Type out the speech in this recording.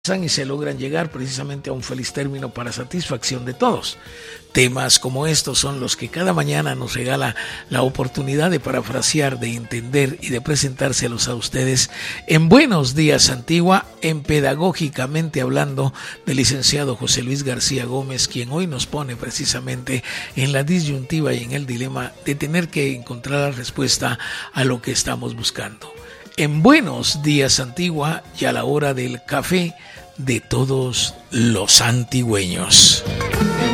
y se logran llegar precisamente a un feliz término para satisfacción de todos. Temas como estos son los que cada mañana nos regala la oportunidad de parafrasear, de entender y de presentárselos a ustedes en Buenos Días Antigua, en Pedagógicamente Hablando, del licenciado José Luis García Gómez, quien hoy nos pone precisamente en la disyuntiva y en el dilema de tener que encontrar la respuesta a lo que estamos buscando. En Buenos Días Antigua, ya la hora del café de todos los antigüeños.